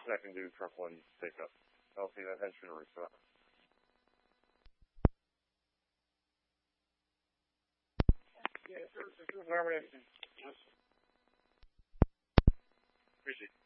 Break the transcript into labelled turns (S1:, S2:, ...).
S1: connecting to truck 1 pickup. I'll see that henchman restart. Yes, sir. This is affirmative. Yes. Appreciate it.